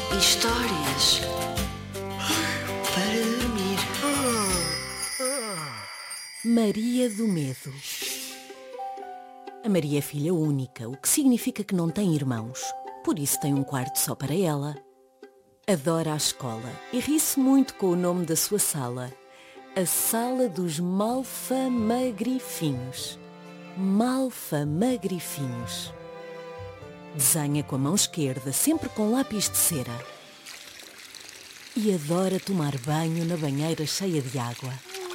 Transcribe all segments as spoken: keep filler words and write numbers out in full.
Histórias para dormir. Maria do Medo. A Maria é filha única, o que significa que não tem irmãos. Por isso tem um quarto só para ela. Adora a escola e ri-se muito com o nome da sua sala. A Sala dos Malfamagrifinhos. Malfamagrifinhos. Desenha com a mão esquerda, sempre com lápis de cera. E adora tomar banho na banheira cheia de água.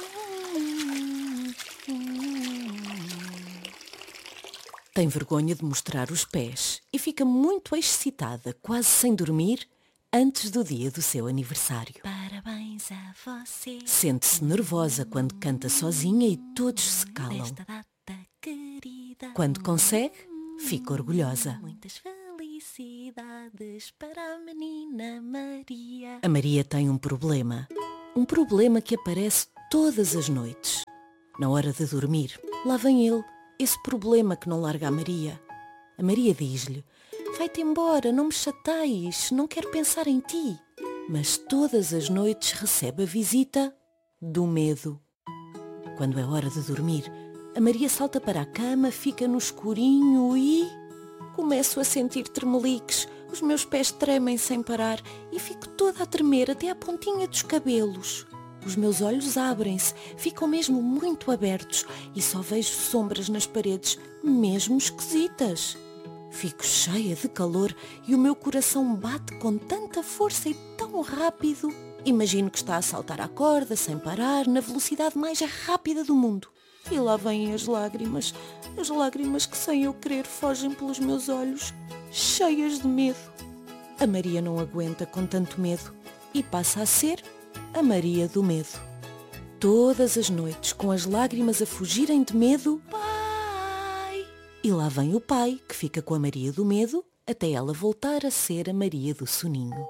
Tem vergonha de mostrar os pés e fica muito excitada, quase sem dormir, antes do dia do seu aniversário. Parabéns a você. Sente-se nervosa quando canta sozinha e todos se calam. Nesta data querida. Quando consegue, fica orgulhosa. Muitas felicidades para a menina Maria. A Maria tem um problema. Um problema que aparece todas as noites. Na hora de dormir, lá vem ele, esse problema que não larga a Maria. A Maria diz-lhe: vai-te embora, não me chateies, não quero pensar em ti. Mas todas as noites recebe a visita do medo. Quando é hora de dormir, a Maria salta para a cama, fica no escurinho e... começo a sentir tremeliques, os meus pés tremem sem parar e fico toda a tremer até à pontinha dos cabelos. Os meus olhos abrem-se, ficam mesmo muito abertos e só vejo sombras nas paredes, mesmo esquisitas. Fico cheia de calor e o meu coração bate com tanta força e tão rápido. Imagino que está a saltar à corda, sem parar, na velocidade mais rápida do mundo. E lá vêm as lágrimas, as lágrimas que sem eu querer fogem pelos meus olhos, cheias de medo. A Maria não aguenta com tanto medo e passa a ser a Maria do Medo. Todas as noites, com as lágrimas a fugirem de medo, pai! E lá vem o pai, que fica com a Maria do Medo, até ela voltar a ser a Maria do Soninho.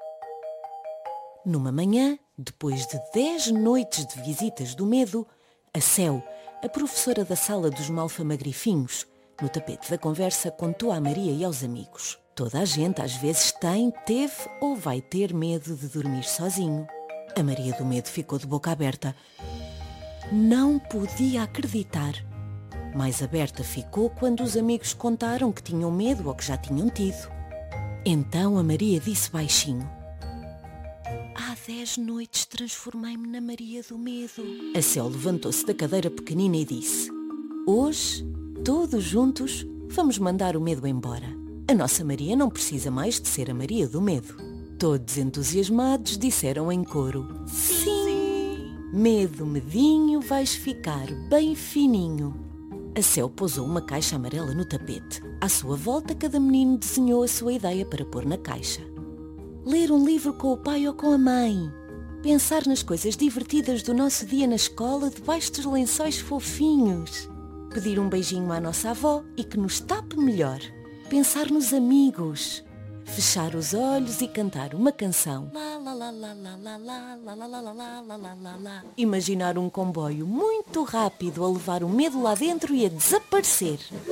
Numa manhã, depois de dez noites de visitas do medo, a Céu, a professora da Sala dos Malfamagrifinhos, no tapete da conversa, contou à Maria e aos amigos. Toda a gente às vezes tem, teve ou vai ter medo de dormir sozinho. A Maria do Medo ficou de boca aberta. Não podia acreditar. Mais aberta ficou quando os amigos contaram que tinham medo ou que já tinham tido. Então a Maria disse baixinho: Há dez noites transformei-me na Maria do Medo. A Céu levantou-se da cadeira pequenina e disse: hoje, todos juntos, vamos mandar o medo embora. A nossa Maria não precisa mais de ser a Maria do Medo. Todos entusiasmados disseram em coro: sim! Sim. Medo, medinho, vais ficar bem fininho. A Céu pousou uma caixa amarela no tapete. À sua volta, cada menino desenhou a sua ideia para pôr na caixa. Ler um livro com o pai ou com a mãe. Pensar nas coisas divertidas do nosso dia na escola debaixo dos lençóis fofinhos. Pedir um beijinho à nossa avó e que nos tape melhor. Pensar nos amigos. Fechar os olhos e cantar uma canção. La la la la la la la la la la la la la la la. Imaginar um comboio muito rápido a levar o medo lá dentro e a desaparecer.